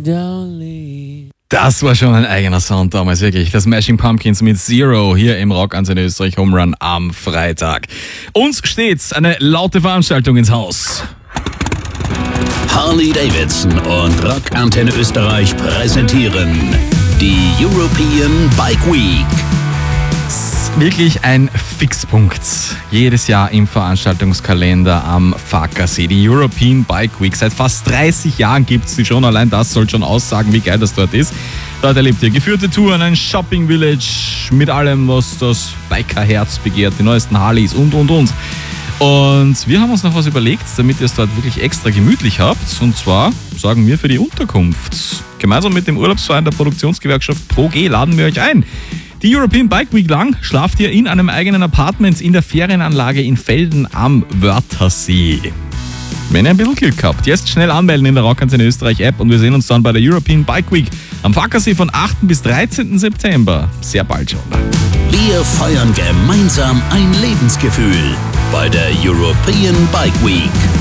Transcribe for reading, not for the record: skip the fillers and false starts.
darling. Das war schon ein eigener Sound damals, wirklich. Das Smashing Pumpkins mit Zero hier im Rockantenne Österreich Home Run am Freitag. Uns steht eine laute Veranstaltung ins Haus. Harley Davidson und Rockantenne Österreich präsentieren die European Bike Week. Wirklich ein Fixpunkt. Jedes Jahr im Veranstaltungskalender am Fackersee. Die European Bike Week. Seit fast 30 Jahren gibt es die schon. Allein das soll schon aussagen, wie geil das dort ist. Dort erlebt ihr geführte Touren, ein Shopping Village mit allem, was das Bikerherz begehrt. Die neuesten Harleys und. Und wir haben uns noch was überlegt, damit ihr es dort wirklich extra gemütlich habt. Und zwar sorgen wir für die Unterkunft. Gemeinsam mit dem Urlaubsverein der Produktionsgewerkschaft ProG laden wir euch ein. Die European Bike Week lang schlaft ihr in einem eigenen Apartment in der Ferienanlage in Velden am Wörthersee. Wenn ihr ein bisschen Glück habt, jetzt schnell anmelden in der Rockantenne Österreich App und wir sehen uns dann bei der European Bike Week am Fackersee von 8. bis 13. September. Sehr bald schon. Wir feiern gemeinsam ein Lebensgefühl bei der European Bike Week.